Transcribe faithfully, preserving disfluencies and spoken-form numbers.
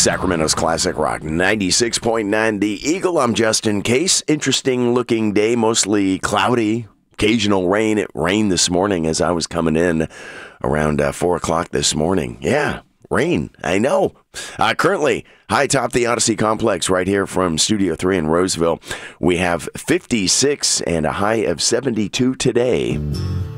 Sacramento's Classic Rock ninety-six point nine The Eagle. I'm Justin Case. Interesting looking day, mostly cloudy, occasional rain. It rained this morning as I was coming in around uh, four o'clock this morning. Yeah, rain. I know. Uh, currently, high atop the Odyssey Complex right here from Studio three in Roseville. We have fifty-six and a high of seventy-two today.